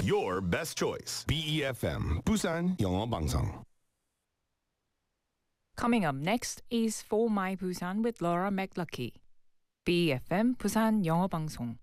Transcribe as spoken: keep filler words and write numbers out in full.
Your best choice. B E F M 부산 영어 방송. Coming up next is For My Busan with Laura McLucky. B E F M 부산 영어 방송.